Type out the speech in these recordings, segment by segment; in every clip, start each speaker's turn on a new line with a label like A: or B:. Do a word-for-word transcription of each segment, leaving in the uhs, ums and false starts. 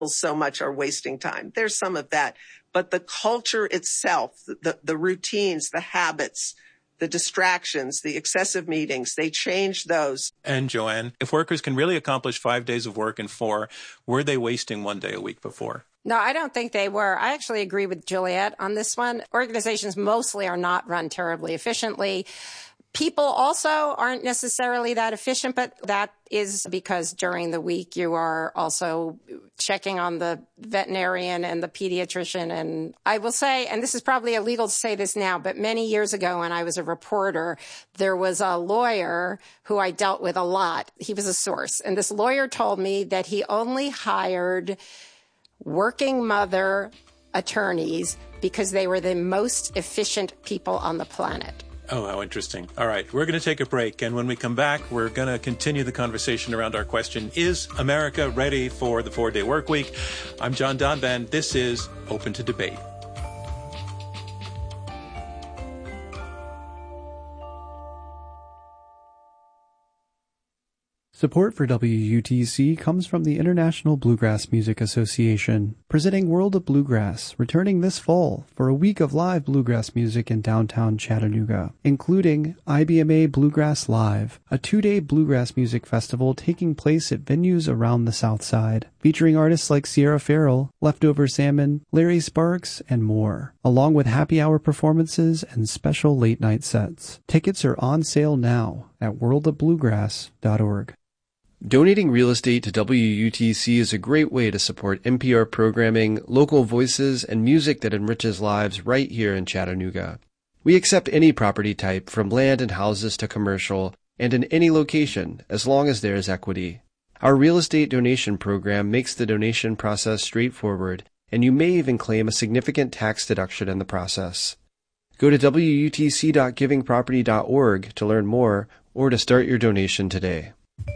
A: so much are wasting time. There's some of that. But the culture itself, the, the routines, the habits, the distractions, the excessive meetings, they change those.
B: And Joanne, if workers can really accomplish five days of work in four, were they wasting one day a week before?
C: No, I don't think they were. I actually agree with Juliet on this one. Organizations mostly are not run terribly efficiently. People also aren't necessarily that efficient, but that is because during the week you are also checking on the veterinarian and the pediatrician. And I will say, and this is probably illegal to say this now, but many years ago when I was a reporter, there was a lawyer who I dealt with a lot. He was a source. And this lawyer told me that he only hired working mother attorneys because they were the most efficient people on the planet.
B: Oh, how interesting. All right, we're going to take a break. And when we come back, we're going to continue the conversation around our question, is America ready for the four-day work week? I'm John Donvan. This is Open to Debate.
D: Support for W U T C comes from the International Bluegrass Music Association, presenting World of Bluegrass, returning this fall for a week of live bluegrass music in downtown Chattanooga, including I B M A Bluegrass Live, a two-day bluegrass music festival taking place at venues around the South Side, featuring artists like Sierra Farrell, Leftover Salmon, Larry Sparks, and more, along with happy hour performances and special late-night sets. Tickets are on sale now at world of bluegrass dot org. Donating real estate to W U T C is a great way to support N P R programming, local voices, and music that enriches lives right here in Chattanooga. We accept any property type, from land and houses to commercial, and in any location, as long as there is equity. Our real estate donation program makes the donation process straightforward, and you may even claim a significant tax deduction in the process. Go to W U T C dot giving property dot org to learn more or to start your donation today.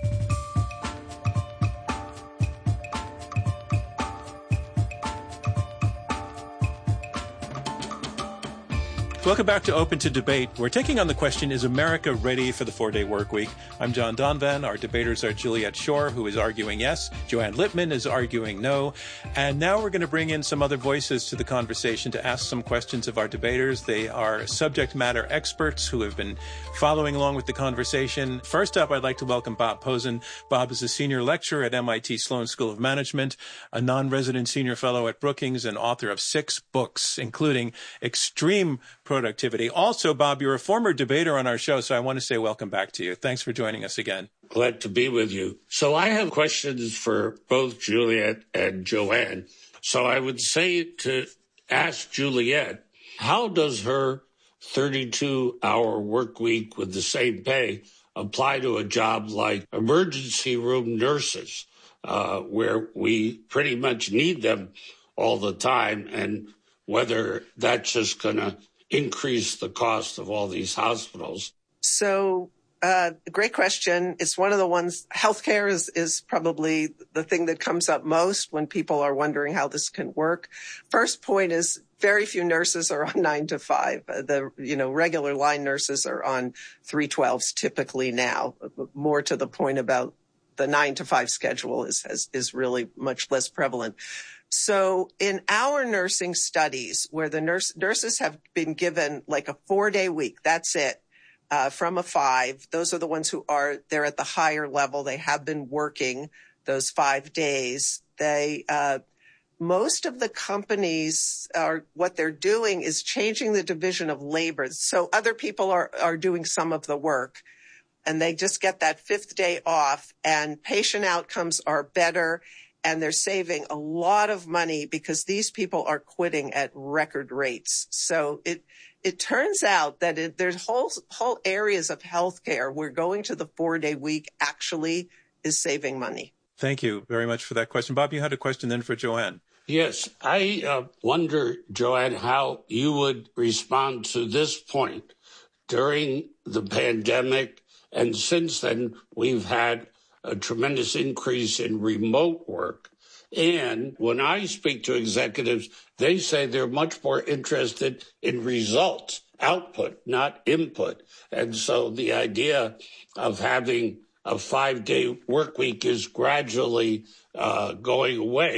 B: Welcome back to Open to Debate. We're taking on the question, is America ready for the four-day work week? I'm John Donvan. Our debaters are Juliet Schor, who is arguing yes. Joanne Lippman is arguing no. And now we're going to bring in some other voices to the conversation to ask some questions of our debaters. They are subject matter experts who have been following along with the conversation. First up, I'd like to welcome Bob Posen. Bob is a senior lecturer at M I T Sloan School of Management, a non-resident senior fellow at Brookings, and author of six books, including Extreme Productivity. Also, Bob, you're a former debater on our show, so I want to say welcome back to you. Thanks for joining us again.
E: Glad to be with you. So I have questions for both Juliet and Joanne. So I would say to ask Juliet, how does her thirty-two hour work week with the same pay apply to a job like emergency room nurses, uh, where we pretty much need them all the time, and whether that's just going to increase the cost of all these hospitals?
A: So, uh, great question. It's one of the ones, healthcare is, is probably the thing that comes up most when people are wondering how this can work. First point is very few nurses are on nine to five. The, you know, regular line nurses are on three twelves typically now. More to the point about the nine to five schedule is, is, is really much less prevalent. So in our nursing studies, where the nurse, nurses have been given like a four-day week, that's it, uh, from a five. Those are the ones who are, they're at the higher level. They have been working those five days. They, uh, most of the companies are, what they're doing is changing the division of labor. So other people are, are doing some of the work, and they just get that fifth day off, and patient outcomes are better. And they're saving a lot of money because these people are quitting at record rates. So it it turns out that it, there's whole whole areas of healthcare where going to the four-day week actually is saving money.
B: Thank you very much for that question. Bob, you had a question then for Joanne.
E: Yes, I uh, wonder, Joanne, how you would respond to this point. During the pandemic, and since then, we've had a tremendous increase in remote work. And when I speak to executives, they say they're much more interested in results, output, not input. And so the idea of having a five-day work week is gradually uh, going away.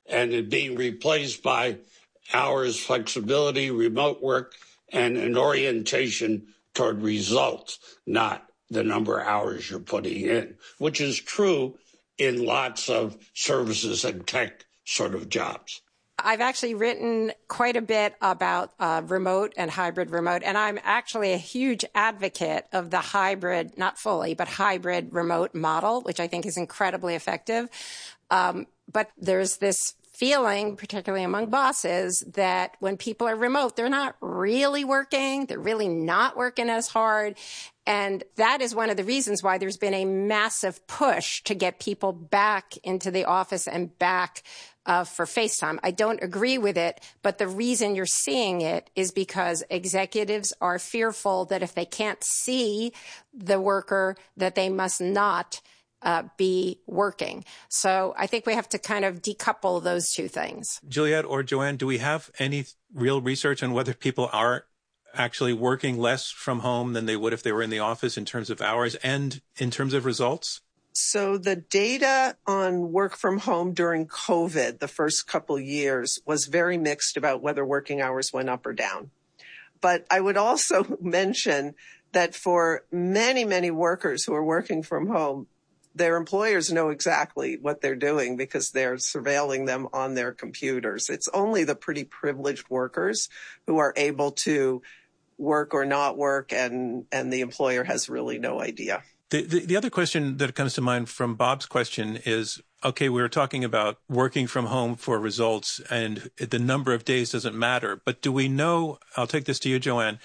E: and it being replaced by hours, flexibility, remote work, and an orientation toward results, not the number of hours you're putting in, which is true in lots of services and tech sort of jobs.
C: I've actually written quite a bit about uh, remote and hybrid remote, and I'm actually a huge advocate of the hybrid, not fully, but hybrid remote model, which I think is incredibly effective. Um, but there's this feeling, particularly among bosses, that when people are remote, they're not really working. They're really not working as hard. And that is one of the reasons why there's been a massive push to get people back into the office and back uh, for FaceTime. I don't agree with it, but the reason you're seeing it is because executives are fearful that if they can't see the worker, that they must not Uh, be working. So I think we have to kind of decouple those two things.
B: Juliet or Joanne, do we have any real research on whether people are actually working less from home than they would if they were in the office in terms of hours and in terms of results?
A: So the data on work from home during COVID, the first couple years, was very mixed about whether working hours went up or down. But I would also mention that for many, many workers who are working from home, their employers know exactly what they're doing because they're surveilling them on their computers. It's only the pretty privileged workers who are able to work or not work, and, and the employer has really no idea.
B: The, the, the other question that comes to mind from Bob's question is, okay, we were talking about working from home for results and the number of days doesn't matter. But do we know, I'll take this to you, Joanne,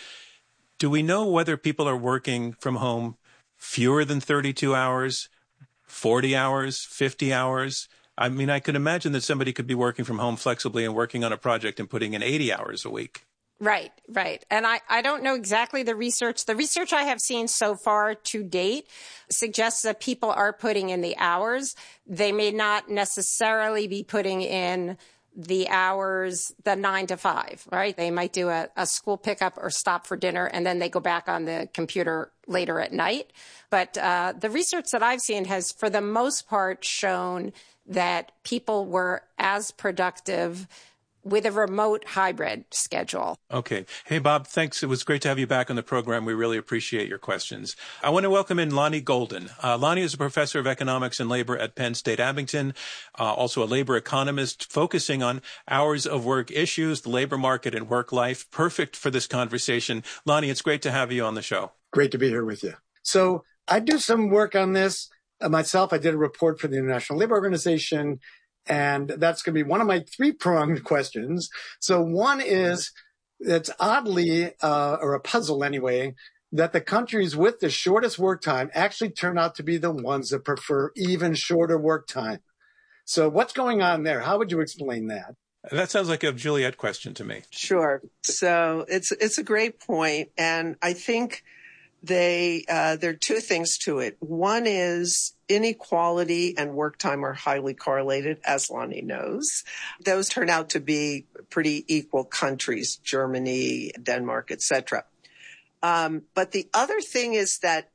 B: do we know whether people are working from home fewer than thirty-two hours, forty hours, fifty hours? I mean, I could imagine that somebody could be working from home flexibly and working on a project and putting in eighty hours a week.
C: Right, right. And I, I don't know exactly the research. The research I have seen so far to date suggests that people are putting in the hours. They may not necessarily be putting in the hours, the nine to five, right? They might do a, a school pickup or stop for dinner, and then they go back on the computer later at night. But uh, the research that I've seen has, for the most part, shown that people were as productive with a remote hybrid schedule.
B: Okay. Hey, Bob, thanks. It was great to have you back on the program. We really appreciate your questions. I want to welcome in Lonnie Golden. Uh, Lonnie is a professor of economics and labor at Penn State Abington, uh, also a labor economist focusing on hours of work issues, the labor market, and work life. Perfect for this conversation. Lonnie, it's great to have you on the show.
F: Great to be here with you. So I do some work on this uh, myself. I did a report for the International Labor Organization, and that's going to be one of my three-pronged questions. So one is, it's oddly, uh, or a puzzle anyway, that the countries with the shortest work time actually turn out to be the ones that prefer even shorter work time. So what's going on there? How would you explain that?
B: That sounds like a Juliet question to me.
A: Sure. So it's it's a great point, and I think they uh, there are two things to it. One is inequality and work time are highly correlated, as Lonnie knows. Those turn out to be pretty equal countries: Germany, Denmark, et cetera. Um, but the other thing is that,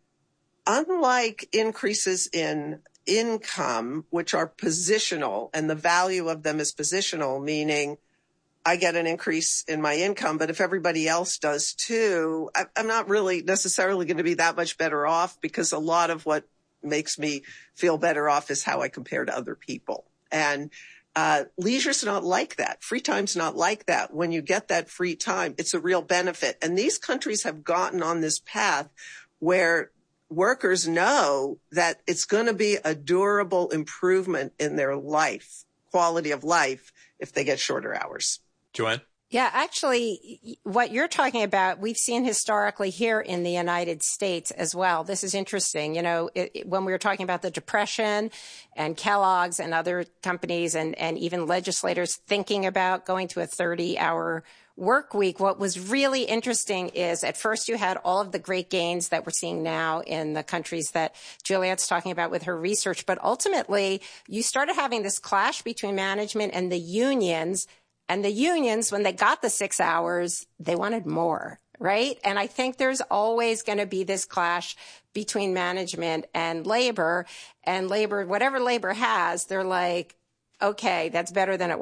A: unlike increases in income, which are positional, and the value of them is positional, meaning I get an increase in my income, but if everybody else does too, I, I'm not really necessarily going to be that much better off, because a lot of what makes me feel better off is how I compare to other people. And uh, leisure's not like that. Free time's not like that. When you get that free time, it's a real benefit. And these countries have gotten on this path where workers know that it's going to be a durable improvement in their life, quality of life, if they get shorter hours.
B: Joanne?
C: Yeah, actually, what you're talking about, we've seen historically here in the United States as well. This is interesting. You know, it, it, when we were talking about the Depression and Kellogg's and other companies and, and even legislators thinking about going to a thirty-hour work week, what was really interesting is at first you had all of the great gains that we're seeing now in the countries that Juliet's talking about with her research. But ultimately, you started having this clash between management and the unions. And the unions, when they got the six hours, they wanted more, right? And I think there's always going to be this clash between management and labor. And labor, whatever labor has, they're like, okay, that's better than it